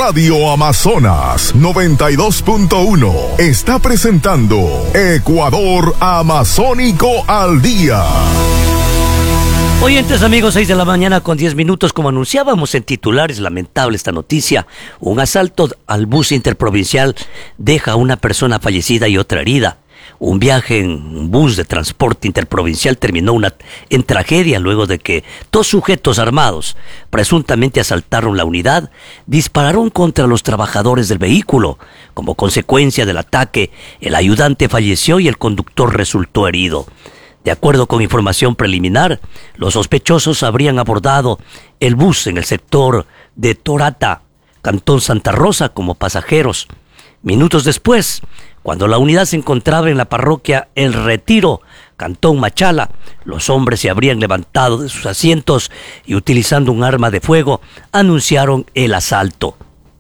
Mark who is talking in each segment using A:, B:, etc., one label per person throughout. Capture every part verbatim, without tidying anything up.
A: Radio Amazonas noventa y dos punto uno está presentando Ecuador Amazónico al Día.
B: Oyentes amigos, seis de la mañana con diez minutos, como anunciábamos en titulares, lamentable esta noticia. Un asalto al bus interprovincial deja a una persona fallecida y otra herida. Un viaje en un bus de transporte interprovincial terminó una, en tragedia luego de que dos sujetos armados presuntamente asaltaron la unidad, dispararon contra los trabajadores del vehículo. Como consecuencia del ataque, el ayudante falleció y el conductor resultó herido. De acuerdo con información preliminar, los sospechosos habrían abordado el bus en el sector de Torata, Cantón Santa Rosa, como pasajeros. Minutos después, cuando la unidad se encontraba en la parroquia El Retiro, Cantón Machala, los hombres se habrían levantado de sus asientos y, utilizando un arma de fuego, anunciaron el asalto.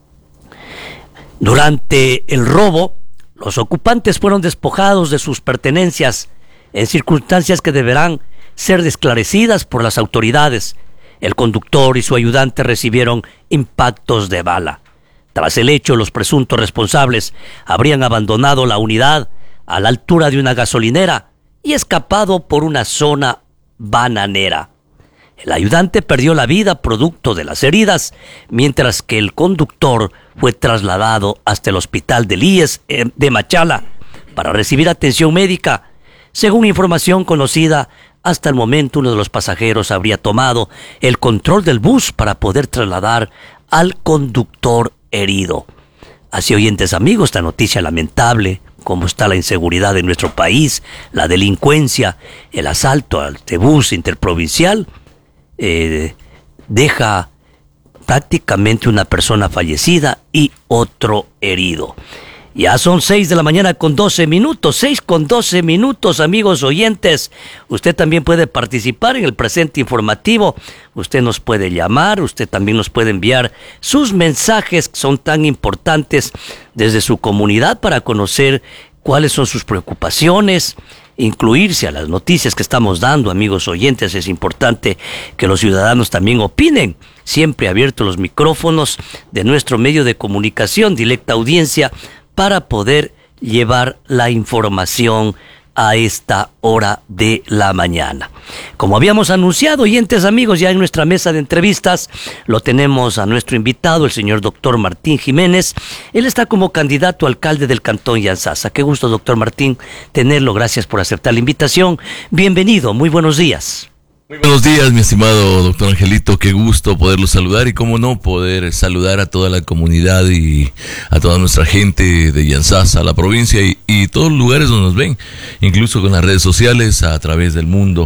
B: Durante el robo, los ocupantes fueron despojados de sus pertenencias en circunstancias que deberán ser esclarecidas por las autoridades. El conductor y su ayudante recibieron impactos de bala. Tras el hecho, los presuntos responsables habrían abandonado la unidad a la altura de una gasolinera y escapado por una zona bananera. El ayudante perdió la vida producto de las heridas, mientras que el conductor fue trasladado hasta el hospital del I E S de Machala para recibir atención médica. Según información conocida, hasta el momento uno de los pasajeros habría tomado el control del bus para poder trasladar al conductor herido. Así, oyentes amigos, esta noticia lamentable, cómo está la inseguridad en nuestro país, la delincuencia, el asalto al bus interprovincial, eh, deja prácticamente una persona fallecida y otro herido. Ya son seis de la mañana con doce minutos, seis con doce minutos, amigos oyentes. Usted también puede participar en el presente informativo. Usted nos puede llamar, usted también nos puede enviar sus mensajes que son tan importantes desde su comunidad para conocer cuáles son sus preocupaciones, incluirse a las noticias que estamos dando, amigos oyentes. Es importante que los ciudadanos también opinen. Siempre abiertos los micrófonos de nuestro medio de comunicación, Directa Audiencia, para poder llevar la información a esta hora de la mañana. Como habíamos anunciado, oyentes amigos, ya en nuestra mesa de entrevistas lo tenemos a nuestro invitado, el señor doctor Martín Jiménez. Él está como candidato a alcalde del Cantón Yantzaza. Qué gusto, doctor Martín, tenerlo. Gracias por aceptar la invitación. Bienvenido, muy buenos días.
C: Muy buenos días, mi estimado doctor Angelito, qué gusto poderlo saludar y cómo no poder saludar a toda la comunidad y a toda nuestra gente de Yantzaza, la provincia y, y todos los lugares donde nos ven, incluso con las redes sociales a través del mundo.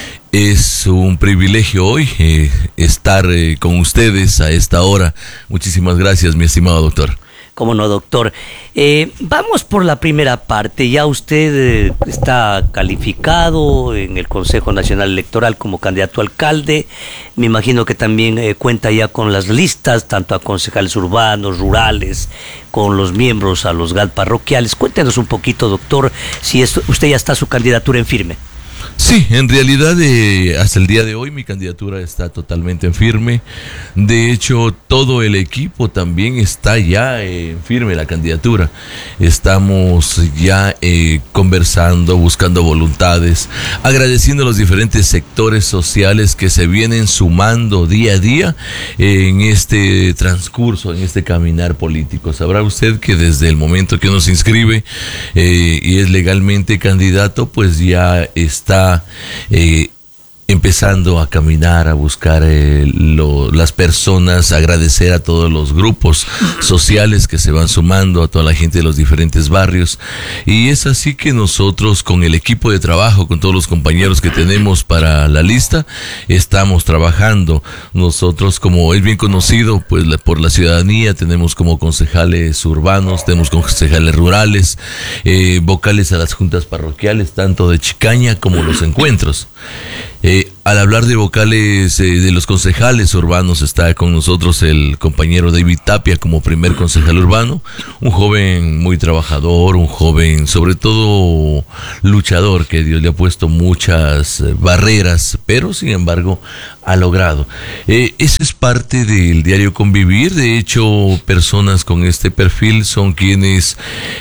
C: Es un privilegio hoy eh, estar eh, con ustedes a esta hora. Muchísimas gracias, mi estimado doctor.
B: Cómo no, doctor. Eh, vamos por la primera parte. Ya usted eh, está calificado en el Consejo Nacional Electoral como candidato a alcalde. Me imagino que también eh, cuenta ya con las listas, tanto a concejales urbanos, rurales, con los miembros a los G A L parroquiales. Cuéntenos un poquito, doctor, si esto, usted ya está su candidatura en firme.
C: Sí, en realidad eh, hasta el día de hoy mi candidatura está totalmente en firme. De hecho, todo el equipo también está ya eh, en firme la candidatura. Estamos ya eh, conversando, buscando voluntades, agradeciendo a los diferentes sectores sociales que se vienen sumando día a día eh, en este transcurso, en este caminar político. Sabrá usted que desde el momento que uno se inscribe eh, y es legalmente candidato, pues ya está Eh, empezando a caminar, a buscar eh, lo, las personas, agradecer a todos los grupos sociales que se van sumando, a toda la gente de los diferentes barrios. Y es así que nosotros, con el equipo de trabajo, con todos los compañeros que tenemos para la lista, estamos trabajando. Nosotros, como es bien conocido pues la, por la ciudadanía, tenemos como concejales urbanos, tenemos concejales rurales, eh, vocales a las juntas parroquiales, tanto de Chicaña como los encuentros. Eh, al hablar de vocales eh, de los concejales urbanos, está con nosotros el compañero David Tapia como primer concejal urbano, un joven muy trabajador, un joven sobre todo luchador, que Dios le ha puesto muchas eh, barreras, pero sin embargo ha logrado. Eh, eso es parte del diario convivir. De hecho, personas con este perfil son quienes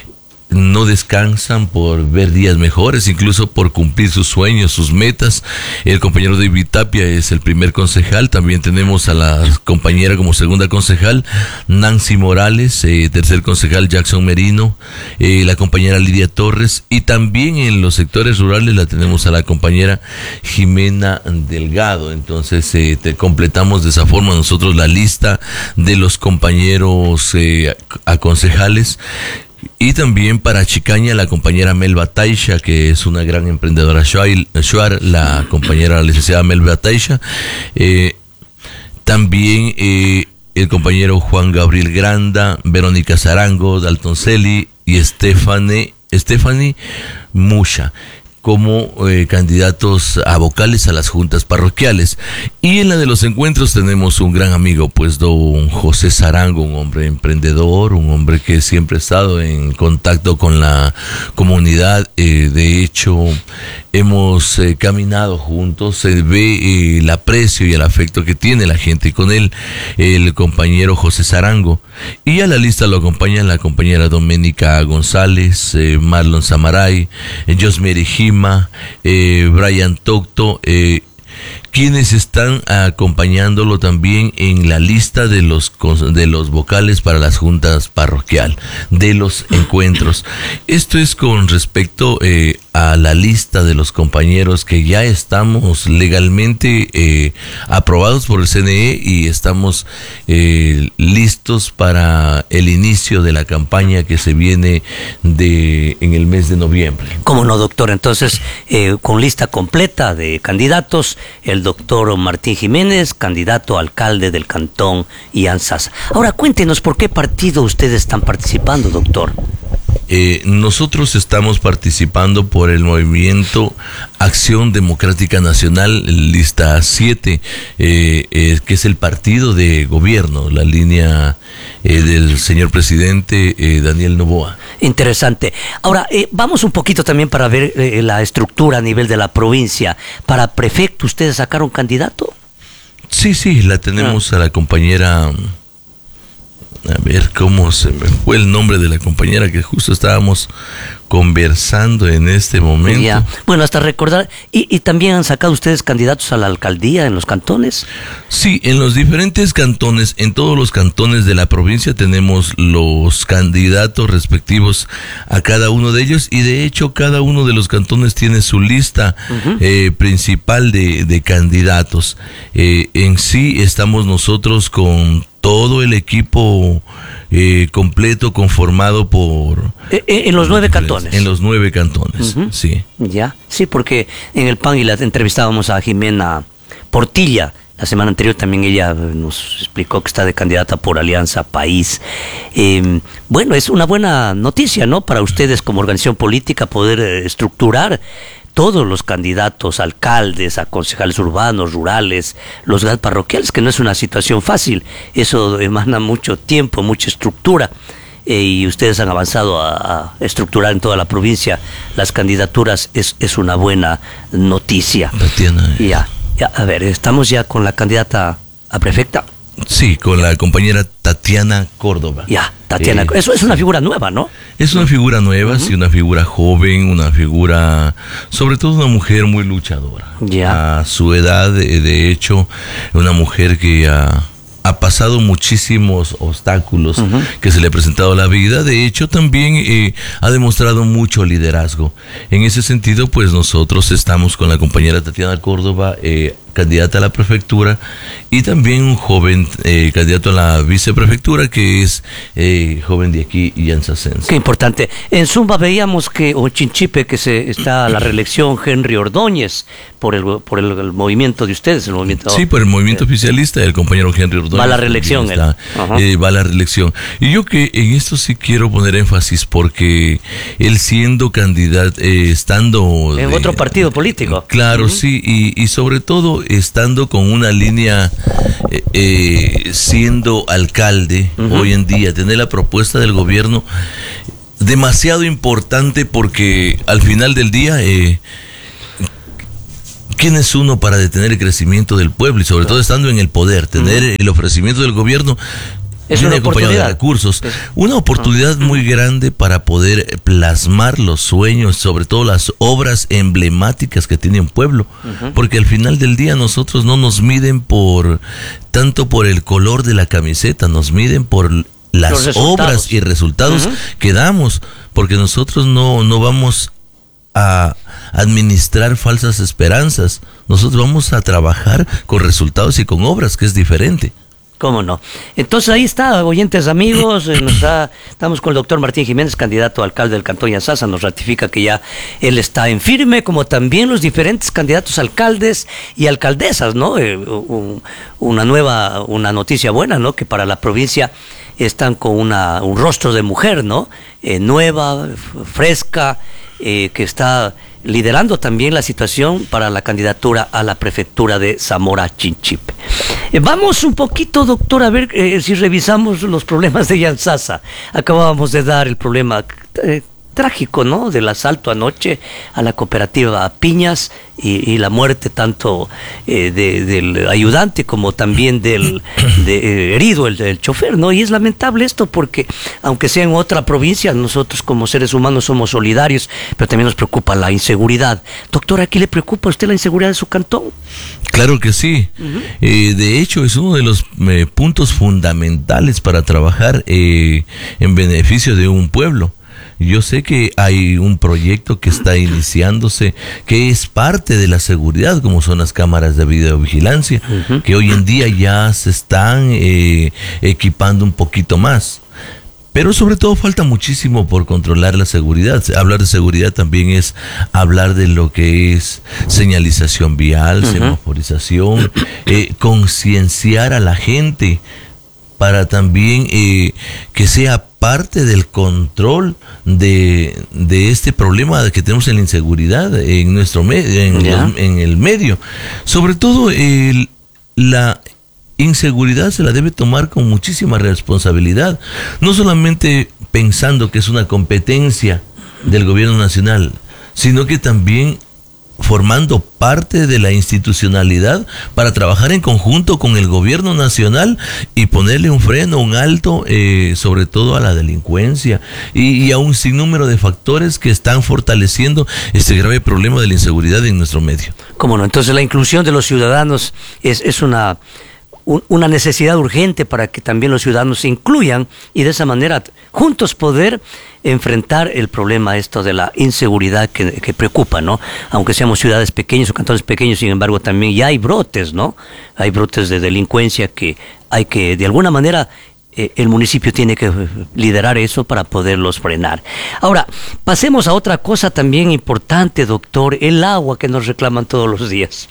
C: no descansan por ver días mejores, incluso por cumplir sus sueños, sus metas. El compañero David Tapia es el primer concejal. También tenemos a la compañera como segunda concejal, Nancy Morales, eh, tercer concejal Jackson Merino, eh, la compañera Lidia Torres, y también en los sectores rurales la tenemos a la compañera Jimena Delgado. Entonces eh, te completamos de esa forma nosotros la lista de los compañeros eh, a concejales. Y también para Chicaña, la compañera Melba Taisha, que es una gran emprendedora, Shuar, la compañera licenciada Melba Taisha. Eh, también eh, el compañero Juan Gabriel Granda, Verónica Zarango, Dalton Celi y Stephanie, Stephanie Musha, como eh, candidatos a vocales a las juntas parroquiales. Y en la de los encuentros tenemos un gran amigo, pues don José Zarango, un hombre emprendedor, un hombre que siempre ha estado en contacto con la comunidad. Eh, de hecho, hemos eh, caminado juntos, se ve eh, el aprecio y el afecto que tiene la gente con él, el compañero José Zarango. Y a la lista lo acompañan la compañera Doménica González, eh, Marlon Samaray, eh, Josmery Gima, eh, Brian Tocto, eh, quienes están acompañándolo también en la lista de los de los vocales para las juntas parroquial, de los encuentros. Esto es con respecto eh, a la lista de los compañeros que ya estamos legalmente eh, aprobados por el C N E y estamos eh, listos para el inicio de la campaña que se viene de en el mes de noviembre.
B: ¿Cómo no, doctor? Entonces, eh, con lista completa de candidatos, el doctor Martín Jiménez, candidato a alcalde del cantón Ianzas. Ahora, cuéntenos por qué partido ustedes están participando, doctor.
C: Eh, nosotros estamos participando por el movimiento Acción Democrática Nacional, lista siete, eh, eh, que es el partido de gobierno, la línea eh, del señor presidente eh, Daniel Noboa.
B: Interesante. Ahora, eh, vamos un poquito también para ver eh, la estructura a nivel de la provincia. ¿Para prefecto ustedes sacaron candidato?
C: Sí, sí, la tenemos ah. a la compañera... A ver cómo se me fue el nombre de la compañera que justo estábamos conversando en este momento.
B: Ya. Bueno, hasta recordar, ¿y, y también han sacado ustedes candidatos a la alcaldía en los cantones?
C: Sí, en los diferentes cantones, en todos los cantones de la provincia tenemos los candidatos respectivos a cada uno de ellos, y de hecho cada uno de los cantones tiene su lista uh-huh. eh, principal de, de candidatos. Eh, en sí estamos nosotros con todo el equipo eh, completo conformado por...
B: Eh, eh, en los nueve cantones.
C: En los nueve cantones, uh-huh. sí.
B: Ya, sí, porque en el P A N y la entrevistábamos a Jimena Portilla. La semana anterior también ella nos explicó que está de candidata por Alianza País. Eh, bueno, es una buena noticia, ¿no? Para ustedes como organización política poder eh, estructurar todos los candidatos, alcaldes, a concejales urbanos, rurales, los parroquiales, que no es una situación fácil. Eso demanda mucho tiempo, mucha estructura. Eh, y ustedes han avanzado a, a estructurar en toda la provincia las candidaturas. Es, es una buena noticia.
C: Tatiana.
B: Ya, ya, a ver, estamos ya con la candidata a prefecta.
C: Sí, con la compañera Tatiana Córdoba.
B: Ya, Tatiana, eh, eso es una figura nueva, ¿no?
C: Es una figura nueva, uh-huh. sí, una figura joven, una figura, sobre todo una mujer muy luchadora.
B: Ya.
C: A su edad, de, de hecho, una mujer que ha, ha pasado muchísimos obstáculos uh-huh. que se le ha presentado a la vida. De hecho, también eh, ha demostrado mucho liderazgo. En ese sentido, pues nosotros estamos con la compañera Tatiana Córdoba eh, candidata a la prefectura, y también un joven eh, candidato a la viceprefectura, que es eh, joven de aquí, llanzacense.
B: Qué importante. En Zumba veíamos que, o en Chinchipe, que se está a la reelección Henry Ordóñez por el por el, el movimiento de ustedes, el movimiento.
C: Sí, por el movimiento eh, oficialista, el compañero Henry Ordóñez.
B: Va a la reelección.
C: Está, eh, va a la reelección. Y yo que en esto sí quiero poner énfasis, porque él siendo candidato, eh, estando...
B: En
C: de,
B: otro partido político.
C: Claro, uh-huh. sí, y, y sobre todo estando con una línea, eh, eh, siendo alcalde uh-huh. hoy en día, tener la propuesta del gobierno demasiado importante, porque al final del día, eh, ¿quién es uno para detener el crecimiento del pueblo? Y sobre todo estando en el poder, tener uh-huh. el ofrecimiento del gobierno
B: es una
C: acompañado de recursos, una oportunidad uh-huh. muy grande para poder plasmar los sueños, sobre todo las obras emblemáticas que tiene un pueblo, uh-huh. porque al final del día nosotros no nos miden por tanto por el color de la camiseta, nos miden por las obras y resultados uh-huh. que damos, porque nosotros no, no vamos a administrar falsas esperanzas, nosotros vamos a trabajar con resultados y con obras, que es diferente.
B: ¿Cómo no? Entonces ahí está, oyentes amigos, eh, nos ha, estamos con el doctor Martín Jiménez, candidato a alcalde del Cantón Yantzaza, nos ratifica que ya él está en firme, como también los diferentes candidatos alcaldes y alcaldesas, ¿no? Eh, un, una nueva, una noticia buena, ¿no? Que para la provincia están con una, un rostro de mujer, ¿no? Eh, nueva, fresca, eh, que está liderando también la situación para la candidatura a la prefectura de Zamora Chinchipe. Eh, vamos un poquito, doctor, a ver eh, si revisamos los problemas de Yantzaza. Acabábamos de dar el problema eh, trágico, ¿no? Del asalto anoche a la cooperativa Piñas y, y la muerte tanto eh, de, del ayudante como también del de, eh, herido, el, el chofer, ¿no? Y es lamentable esto porque, aunque sea en otra provincia, nosotros como seres humanos somos solidarios, pero también nos preocupa la inseguridad. Doctor, ¿a qué le preocupa a usted la inseguridad de su cantón?
C: Claro que sí. Uh-huh. Eh, de hecho, es uno de los eh, puntos fundamentales para trabajar eh, en beneficio de un pueblo. Yo sé que hay un proyecto que está iniciándose que es parte de la seguridad, como son las cámaras de videovigilancia, uh-huh. que hoy en día ya se están eh, equipando un poquito más. Pero sobre todo falta muchísimo por controlar la seguridad. Hablar de seguridad también es hablar de lo que es señalización vial, uh-huh. semaforización, eh, concienciar a la gente para también eh, que sea parte del control de, de este problema que tenemos en la inseguridad en nuestro medio, en, los, en el medio. Sobre todo el, la inseguridad se la debe tomar con muchísima responsabilidad, no solamente pensando que es una competencia del gobierno nacional, sino que también formando parte de la institucionalidad para trabajar en conjunto con el gobierno nacional y ponerle un freno, un alto, eh, sobre todo a la delincuencia y, y a un sinnúmero de factores que están fortaleciendo este grave problema de la inseguridad en nuestro medio. ¿Cómo no? Entonces la inclusión de los ciudadanos es, es una... una necesidad urgente para que también los ciudadanos se incluyan y de esa manera juntos poder enfrentar el problema esto de la inseguridad que, que preocupa, ¿no? Aunque seamos ciudades pequeñas o cantones pequeños, sin embargo también ya hay brotes, ¿no? Hay brotes de delincuencia que hay que, de alguna manera, eh, el municipio tiene que liderar eso para poderlos frenar. Ahora, pasemos a otra cosa también importante, doctor, el agua que nos reclaman todos los días.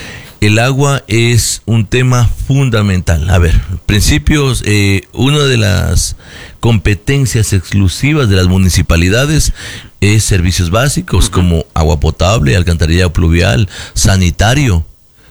C: El agua es un tema fundamental. A ver, principios, eh, una de las competencias exclusivas de las municipalidades es servicios básicos uh-huh. como agua potable, alcantarillado pluvial, sanitario.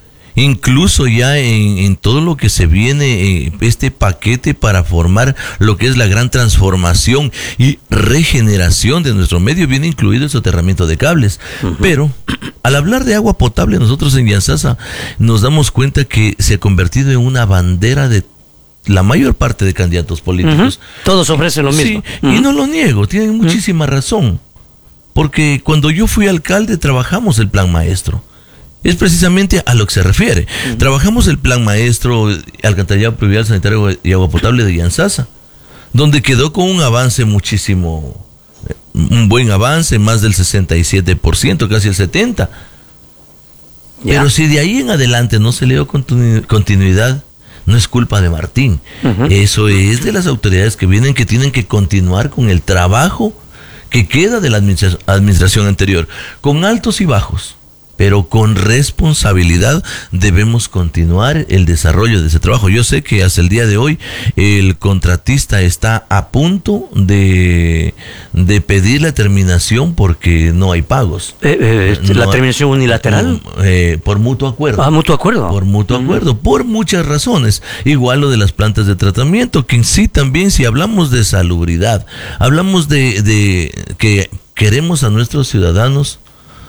C: Incluso ya en, en todo lo que se viene, eh, este paquete para formar lo que es la gran transformación y regeneración de nuestro medio, viene incluido el soterramiento de cables. Uh-huh. Pero al hablar de agua potable, nosotros en Yantzaza nos damos cuenta que se ha convertido en una bandera de la mayor parte de candidatos políticos. Uh-huh. Todos ofrecen lo mismo. Sí, uh-huh. y no lo niego, tienen muchísima uh-huh. razón. Porque cuando yo fui alcalde trabajamos el plan maestro. Es precisamente a lo que se refiere. Uh-huh. Trabajamos el plan maestro, alcantarillado pluvial, sanitario y agua potable de Yantzaza, donde quedó con un avance muchísimo, un buen avance, más del sesenta y siete por ciento, casi el setenta por ciento.
B: Ya.
C: Pero si de ahí en adelante no se le dio continu- continuidad, no es culpa de Martín. Uh-huh. Eso es de las autoridades que vienen, que tienen que continuar con el trabajo que queda de la administra- administración anterior, con altos y bajos. Pero con responsabilidad debemos continuar el desarrollo de ese trabajo. Yo sé que hasta el día de hoy el contratista está a punto de, de pedir la terminación porque no hay pagos.
B: Eh, eh, no, ¿La terminación unilateral?
C: Eh, por mutuo acuerdo.
B: Ah, mutuo acuerdo.
C: Por mutuo uh-huh. acuerdo, por muchas razones. Igual lo de las plantas de tratamiento, que en sí también, si hablamos de salubridad, hablamos de, de que queremos a nuestros ciudadanos,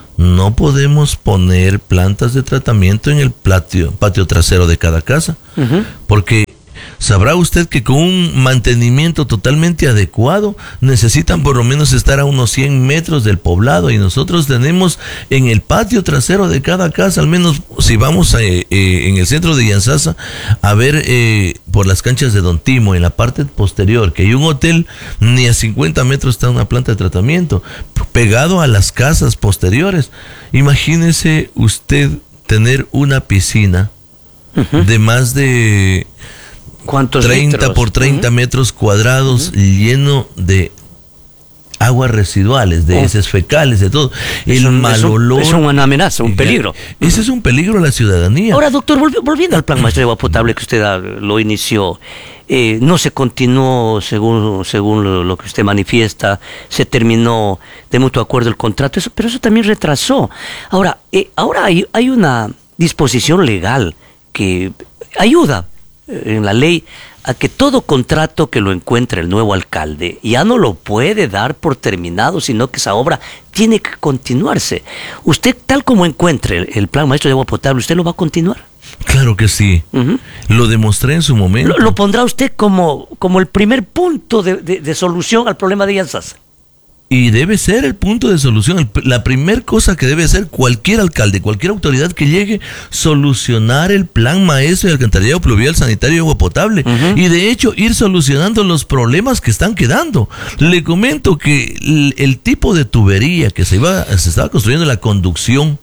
C: no podemos poner plantas de tratamiento en el patio, patio trasero de cada casa, uh-huh. porque sabrá usted que con un mantenimiento totalmente adecuado necesitan por lo menos estar a unos cien metros del poblado, y nosotros tenemos en el patio trasero de cada casa, al menos si vamos a, eh, en el centro de Yantzaza a ver eh, por las canchas de Don Timo, en la parte posterior, que hay un hotel, ni a cincuenta metros está una planta de tratamiento, pegado a las casas posteriores. Imagínese usted tener una piscina uh-huh. de más de
B: ¿cuántos
C: treinta
B: litros?
C: por treinta uh-huh. metros cuadrados, uh-huh. lleno de aguas residuales, de
B: oh.
C: heces fecales, de todo.
B: Es
C: el
B: un,
C: mal
B: es un,
C: olor.
B: Es una amenaza, un peligro.
C: Ese es un peligro a la ciudadanía.
B: Ahora, doctor, volvi- volviendo al plan maestro de agua potable que usted a, lo inició, eh, no se continuó según, según lo, lo que usted manifiesta, se terminó de mutuo acuerdo el contrato, eso, pero eso también retrasó. Ahora, eh, ahora hay, hay una disposición legal que ayuda en la ley a que todo contrato que lo encuentre el nuevo alcalde ya no lo puede dar por terminado, sino que esa obra tiene que continuarse. Usted, tal como encuentre el, el plan maestro de agua potable, ¿usted lo va a continuar?
C: Claro que sí. Uh-huh. Lo demostré en su momento.
B: ¿Lo, lo pondrá usted como, como el primer punto de, de, de solución al problema de Yantzaza?
C: Y debe ser el punto de solución. El, la primera cosa que debe hacer cualquier alcalde, cualquier autoridad que llegue, solucionar el plan maestro de alcantarillado pluvial, sanitario y agua potable. Uh-huh. Y de hecho ir solucionando los problemas que están quedando. Le comento que el, el tipo de tubería que se iba, se estaba construyendo, la conducción,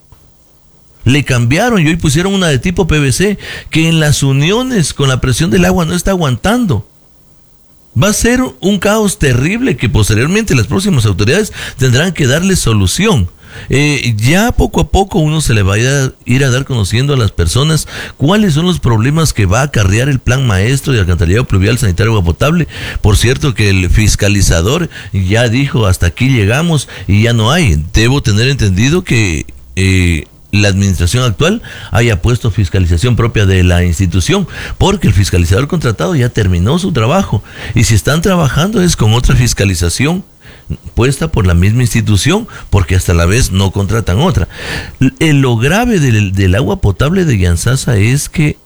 C: le cambiaron y hoy pusieron una de tipo P V C que en las uniones con la presión del agua no está aguantando. Va a ser un caos terrible que posteriormente las próximas autoridades tendrán que darle solución. Eh, ya poco a poco uno se le va a ir, a ir a dar conociendo a las personas cuáles son los problemas que va a acarrear el plan maestro de alcantarillado pluvial, sanitario y agua potable. Por cierto que el fiscalizador ya dijo hasta aquí llegamos y ya no hay. Debo tener entendido que eh, la administración actual haya puesto fiscalización propia de la institución, porque el fiscalizador contratado ya terminó su trabajo, y si están trabajando es con otra fiscalización puesta por la misma institución, porque hasta la vez no contratan otra. Lo grave del, del agua potable de Yantzaza es que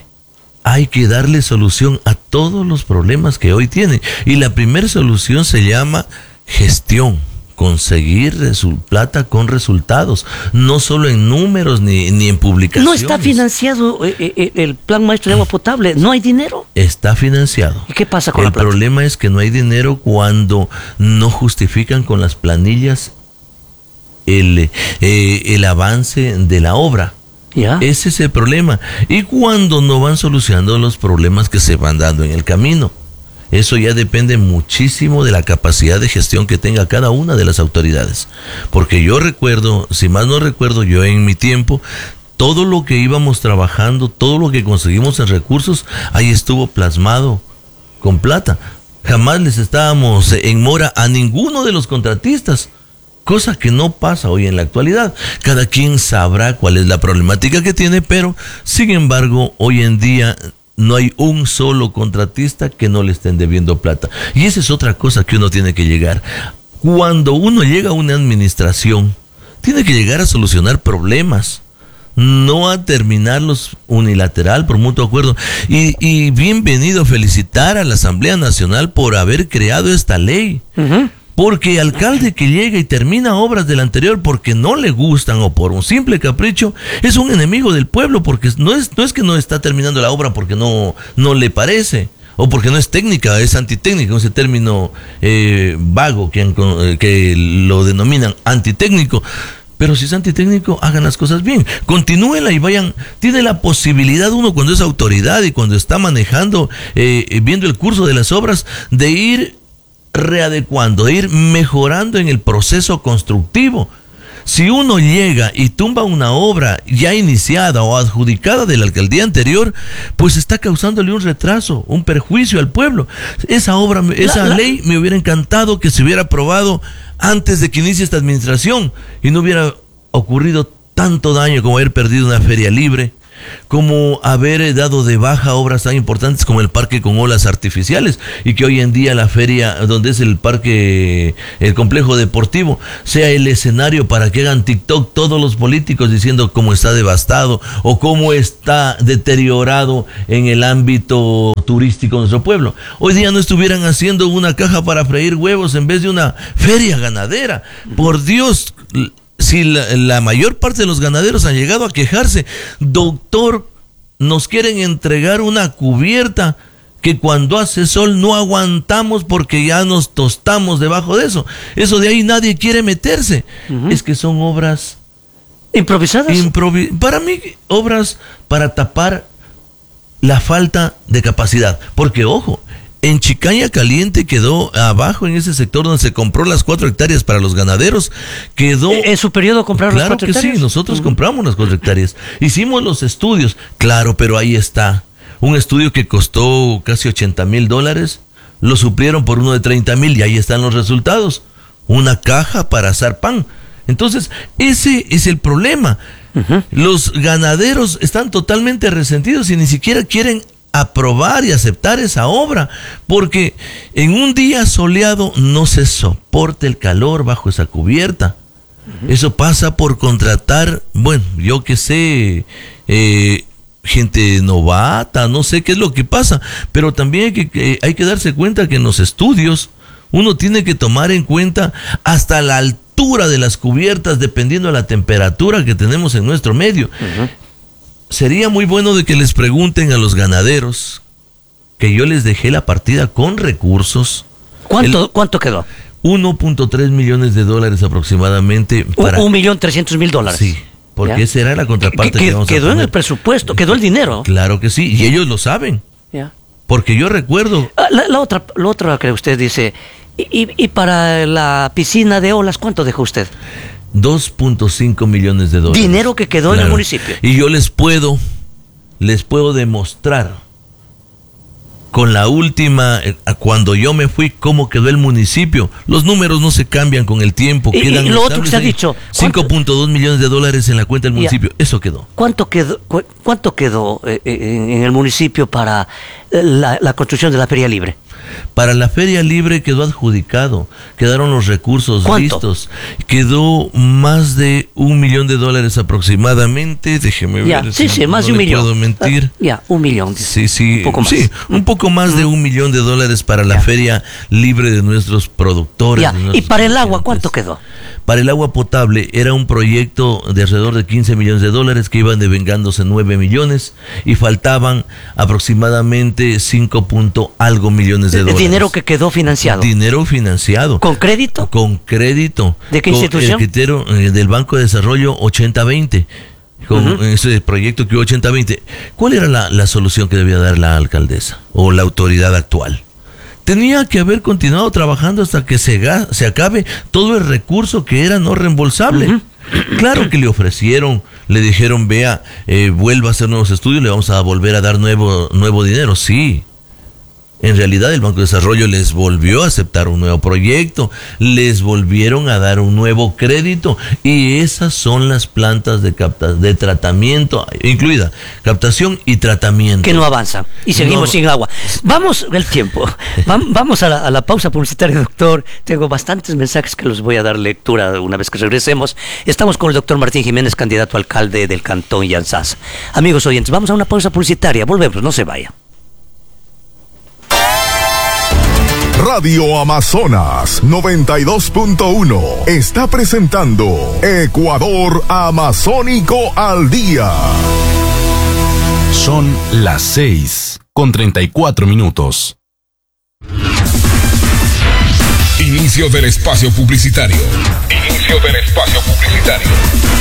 C: hay que darle solución a todos los problemas que hoy tiene, y la primera solución se llama gestión. Conseguir resu- plata con resultados, no solo en números ni, ni en publicaciones.
B: ¿No está financiado eh, eh, el plan maestro de agua potable? ¿No hay dinero?
C: Está financiado.
B: ¿Y qué pasa con
C: el
B: la plata?
C: El problema es que no hay dinero cuando no justifican con las planillas el, eh, el avance de la obra.
B: ¿Ya?
C: Ese es el problema. Y cuando no van solucionando los problemas que se van dando en el camino. Eso ya depende muchísimo de la capacidad de gestión que tenga cada una de las autoridades. Porque yo recuerdo, si más no recuerdo, yo en mi tiempo, todo lo que íbamos trabajando, todo lo que conseguimos en recursos, ahí estuvo plasmado con plata. Jamás les estábamos en mora a ninguno de los contratistas. Cosa que no pasa hoy en la actualidad. Cada quien sabrá cuál es la problemática que tiene, pero sin embargo, hoy en día no hay un solo contratista que no le estén debiendo plata. Y esa es otra cosa que uno tiene que llegar. Cuando uno llega a una administración, tiene que llegar a solucionar problemas, no a terminarlos unilateral por mutuo acuerdo. Y, y bienvenido, felicitar a la Asamblea Nacional por haber creado esta ley. Uh-huh. Porque alcalde que llega y termina obras del anterior porque no le gustan o por un simple capricho, es un enemigo del pueblo, porque no es, no es que no está terminando la obra porque no, no le parece, o porque no es técnica, es antitécnica, ese término eh, vago que, que lo denominan antitécnico. Pero si es antitécnico, hagan las cosas bien. Continúenla y vayan. Tiene la posibilidad uno cuando es autoridad y cuando está manejando, eh, viendo el curso de las obras, de ir readecuando, de ir mejorando en el proceso constructivo. Si uno llega y tumba una obra ya iniciada o adjudicada de la alcaldía anterior, pues está causándole un retraso, un perjuicio al pueblo. Esa obra, esa la, la... ley me hubiera encantado que se hubiera aprobado antes de que inicie esta administración y no hubiera ocurrido tanto daño como haber perdido una feria libre, como haber dado de baja obras tan importantes como el parque con olas artificiales, y que hoy en día la feria, donde es el parque, el complejo deportivo, sea el escenario para que hagan TikTok todos los políticos diciendo cómo está devastado o cómo está deteriorado en el ámbito turístico de nuestro pueblo. Hoy día no estuvieran haciendo una caja para freír huevos en vez de una feria ganadera. Por Dios, si la, la mayor parte de los ganaderos han llegado a quejarse, doctor, nos quieren entregar una cubierta que cuando hace sol no aguantamos porque ya nos tostamos debajo de eso. Eso de ahí nadie quiere meterse. Uh-huh. Es que son obras
B: improvisadas.
C: Improvi- para mí, obras para tapar la falta de capacidad. Porque, ojo, en Chicaña Caliente quedó abajo, en ese sector donde se compró las cuatro hectáreas para los ganaderos, quedó...
B: ¿En su periodo compraron
C: claro
B: las cuatro hectáreas?
C: Claro que sí, nosotros
B: uh-huh.
C: compramos las cuatro hectáreas. Hicimos los estudios, claro, pero ahí está. Un estudio que costó casi ochenta mil dólares, lo suplieron por uno de treinta mil y ahí están los resultados. Una caja para asar pan. Entonces, ese es el problema. Uh-huh. Los ganaderos están totalmente resentidos y ni siquiera quieren aprobar y aceptar esa obra, porque en un día soleado no se soporta el calor bajo esa cubierta. Uh-huh. Eso pasa por contratar, bueno, yo que sé, eh, gente novata, no sé qué es lo que pasa, pero también hay que, que, hay que darse cuenta que en los estudios uno tiene que tomar en cuenta hasta la altura de las cubiertas dependiendo de la temperatura que tenemos en nuestro medio. Uh-huh. Sería muy bueno de que les pregunten a los ganaderos, que yo les dejé la partida con recursos.
B: ¿Cuánto, el, ¿cuánto quedó?
C: uno punto tres millones de dólares aproximadamente. Para,
B: un millón trescientos mil dólares.
C: Sí, porque ¿ya? Esa era la contraparte
B: que,
C: que vamos a
B: Quedó
C: poner.
B: en el presupuesto, quedó el dinero.
C: Claro que sí, y ellos lo saben.
B: ¿Ya?
C: Porque yo recuerdo...
B: La, la, otra, la otra que usted dice, y, y para la piscina de olas, ¿cuánto dejó usted?
C: dos punto cinco millones de dólares.
B: Dinero que quedó claro. en el municipio.
C: Y yo les puedo, les puedo demostrar con la última, cuando yo me fui, cómo quedó el municipio. Los números no se cambian con el tiempo.
B: Y,
C: quedan
B: y lo otro que usted ha dicho.
C: cinco punto dos millones de dólares en la cuenta del municipio. Ya. Eso quedó.
B: ¿Cuánto quedó, cu- cuánto quedó eh, en, en el municipio para la, la construcción de la feria libre?
C: Para la feria libre quedó adjudicado, quedaron los recursos
B: ¿Cuánto?
C: listos, quedó más de un millón de dólares aproximadamente, déjeme
B: ya,
C: ver.
B: Sí,
C: si
B: sí,
C: no
B: más de un millón.
C: puedo mentir.
B: Uh, ya, un millón.
C: Sí, sí,
B: un poco más.
C: Sí, un poco más de un millón de dólares para la
B: ya.
C: feria libre de nuestros productores.
B: Ya.
C: De nuestros
B: ¿Y para el agua cuánto quedó?
C: Para el agua potable era un proyecto de alrededor de quince millones de dólares que iban devengándose nueve millones y faltaban aproximadamente cinco punto algo millones de dólares.
B: Dinero que quedó financiado.
C: Dinero financiado.
B: ¿Con crédito?
C: Con crédito.
B: ¿De qué
C: con
B: institución?
C: El criterio eh, del Banco de Desarrollo ochenta veinte. Con uh-huh. ese proyecto que hubo ochenta veinte. ¿Cuál era la, la solución que debía dar la alcaldesa o la autoridad actual? Tenía que haber continuado trabajando hasta que se, ga- se acabe todo el recurso que era no reembolsable. Uh-huh. Claro que le ofrecieron, le dijeron, vea, eh, vuelva a hacer nuevos estudios, le vamos a volver a dar nuevo, nuevo dinero. Sí. En realidad el Banco de Desarrollo les volvió a aceptar un nuevo proyecto, les volvieron a dar un nuevo crédito y esas son las plantas de capta- de tratamiento, incluida captación y tratamiento.
B: Que no avanzan y seguimos no, sin agua. Vamos, el tiempo, vamos a la, a la pausa publicitaria, doctor. Tengo bastantes mensajes que los voy a dar lectura una vez que regresemos. Estamos con el doctor Martín Jiménez, candidato a alcalde del Cantón Yanzás. Amigos oyentes, vamos a una pausa publicitaria, volvemos, no se vaya.
A: Radio Amazonas noventa y dos punto uno está presentando Ecuador Amazónico al Día.
D: Son las seis con treinta y cuatro minutos.
A: Inicia Inicio del espacio publicitario. Inicio del espacio publicitario.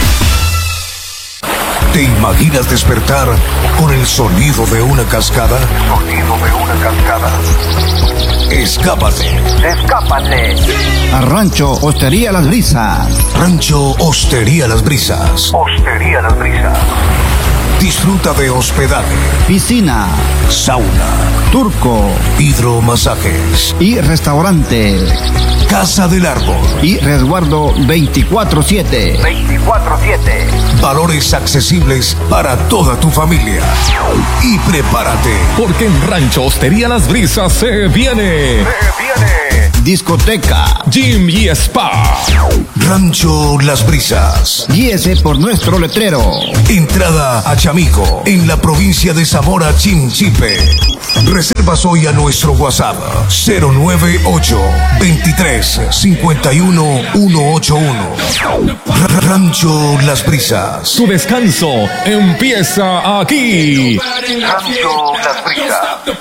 E: ¿Te imaginas despertar con el sonido de una cascada? Sonido de una cascada. Escápate. Escápate.
F: A Rancho Hostería Las Brisas.
E: Rancho Hostería Las Brisas. Hostería Las Brisas. Disfruta de hospedaje,
F: Piscina,
E: sauna,
F: turco,
E: hidromasajes
F: y restaurante.
E: Casa del Árbol
F: Y resguardo veinticuatro siete.
E: veinticuatro siete. Valores accesibles para toda tu familia. Y prepárate,
A: Porque en Rancho Hostería Las Brisas se viene
E: se viene
F: Discoteca.
A: Gym y Spa.
E: Rancho Las Brisas.
F: Guíese por nuestro letrero.
E: Entrada a Chamico, en la provincia de Zamora Chinchipe. Reservas hoy a nuestro WhatsApp cero nueve ocho, veintitrés, cincuenta y uno, ciento ochenta y uno. Rancho Las Brisas.
A: Tu descanso empieza aquí.
E: Rancho Las Brisas.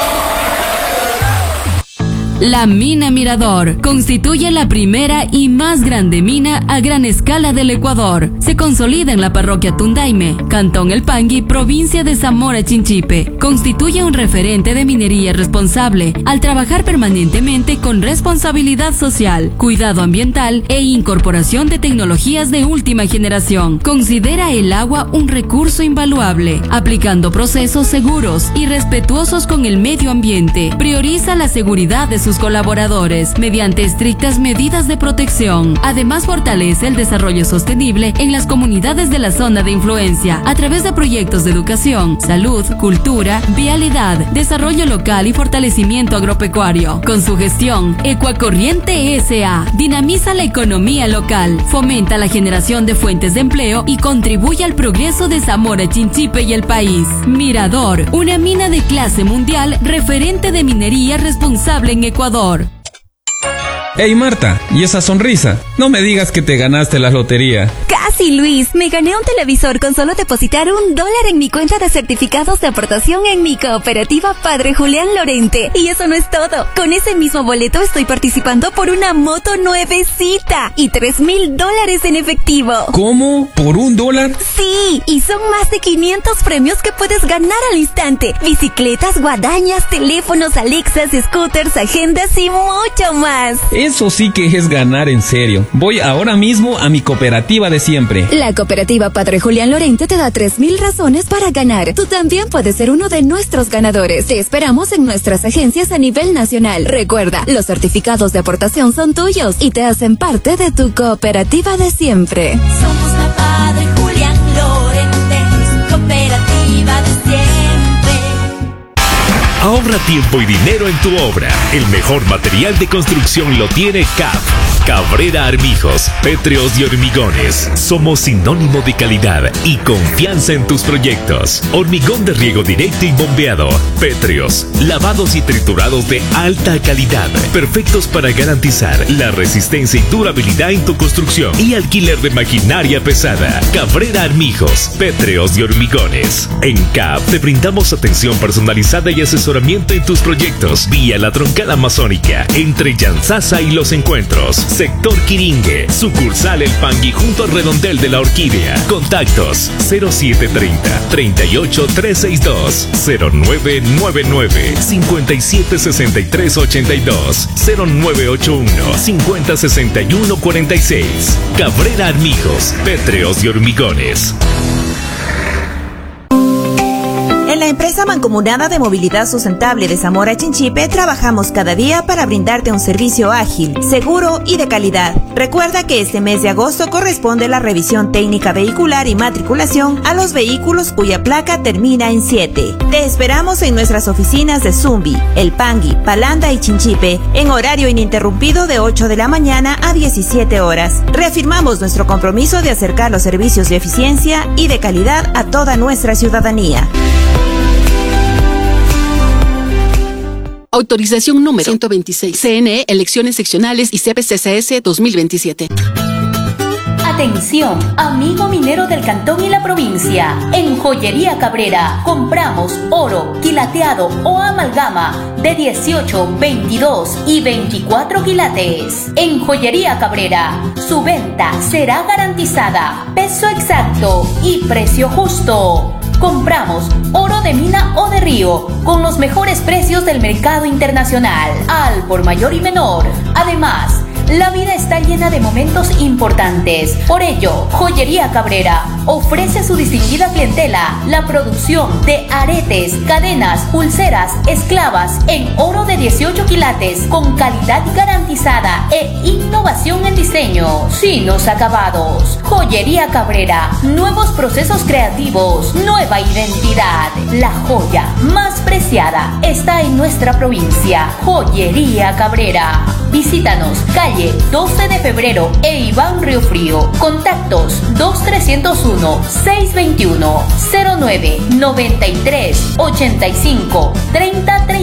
G: La Mina Mirador constituye la primera y más grande mina a gran escala del Ecuador. Se consolida en la parroquia Tundaime, Cantón El Pangui, provincia de Zamora Chinchipe. Constituye un referente de minería responsable al trabajar permanentemente con responsabilidad social, cuidado ambiental e incorporación de tecnologías de última generación. Considera el agua un recurso invaluable, aplicando procesos seguros y respetuosos con el medio ambiente. Prioriza la seguridad de sus colaboradores mediante estrictas medidas de protección. Además, fortalece el desarrollo sostenible en las comunidades de la zona de influencia a través de proyectos de educación, salud, cultura, vialidad, desarrollo local y fortalecimiento agropecuario. Con su gestión, Ecuacorriente S A dinamiza la economía local, fomenta la generación de fuentes de empleo y contribuye al progreso de Zamora Chinchipe y el país. Mirador, una mina de clase mundial, referente de minería responsable en Ecuador.
H: Hey Marta, ¿y esa sonrisa? No me digas que te ganaste la lotería.
I: Casi, Luis. Me gané un televisor con solo depositar un dólar en mi cuenta de certificados de aportación en mi cooperativa Padre Julián Lorente. Y eso no es todo. Con ese mismo boleto estoy participando por una moto nuevecita y tres mil dólares en efectivo.
H: ¿Cómo? ¿Por un dólar?
I: Sí, y son más de quinientos premios que puedes ganar al instante. Bicicletas, guadañas, teléfonos, Alexas, scooters, agendas y mucho más.
H: Eso sí que es ganar en serio. Voy ahora mismo a mi cooperativa de siempre.
I: La cooperativa Padre Julián Lorente te da tres mil razones para ganar. Tú también puedes ser uno de nuestros ganadores. Te esperamos en nuestras agencias a nivel nacional. Recuerda, los certificados de aportación son tuyos y te hacen parte de tu cooperativa de siempre.
J: Somos la Padre Julián Lorente, cooperativa de siempre.
K: Ahorra tiempo y dinero en tu obra. El mejor material de construcción lo tiene C A F. Cabrera Armijos, Pétreos y Hormigones. Somos sinónimo de calidad y confianza en tus proyectos. Hormigón de riego directo y bombeado. Pétreos, lavados y triturados de alta calidad. Perfectos para garantizar la resistencia y durabilidad en tu construcción. Y alquiler de maquinaria pesada. Cabrera Armijos, Pétreos y Hormigones. En C A F te brindamos atención personalizada y asesoramiento en tus proyectos. Vía la Troncal Amazónica, entre Yanzasa y Los Encuentros. Sector Quiringue, sucursal El Pangui junto al redondel de la Orquídea. Contactos cero siete treinta, treinta y ocho trescientos sesenta y dos, cero nueve nueve nueve, cincuenta y siete sesenta y tres ochenta y dos, cero nueve ocho uno, cincuenta sesenta y uno cuarenta y seis. Cabrera Armijos, Pétreos y Hormigones.
L: En la empresa mancomunada de movilidad sustentable de Zamora Chinchipe trabajamos cada día para brindarte un servicio ágil, seguro y de calidad. Recuerda que este mes de agosto corresponde la revisión técnica vehicular y matriculación a los vehículos cuya placa termina en siete. Te esperamos en nuestras oficinas de Zumbi, El Pangui, Palanda y Chinchipe en horario ininterrumpido de ocho de la mañana a diecisiete horas. Reafirmamos nuestro compromiso de acercar los servicios de eficiencia y de calidad a toda nuestra ciudadanía.
M: Autorización número ciento veintiséis. C N E, elecciones seccionales y C P C C S dos mil veintisiete. Atención, amigo minero del cantón y la provincia. En Joyería Cabrera compramos oro, quilateado o amalgama de dieciocho, veintidós y veinticuatro quilates. En Joyería Cabrera, su venta será garantizada, peso exacto y precio justo. Compramos oro de mina o de río con los mejores precios del mercado internacional, al por mayor y menor. Además, la vida está llena de momentos importantes. Por ello, Joyería Cabrera ofrece a su distinguida clientela la producción de aretes, cadenas, pulseras, esclavas en oro de dieciocho quilates con calidad garantizada e innovación en diseño, finos acabados. Joyería Cabrera, nuevos procesos creativos, nueva identidad. La joya más preciada está en nuestra provincia. Joyería Cabrera. Visítanos, calle doce de febrero e Iván Río Frío. Contactos dos tres cero uno, seis dos uno, cero nueve, noventa y tres, ochenta y cinco, treinta, treinta.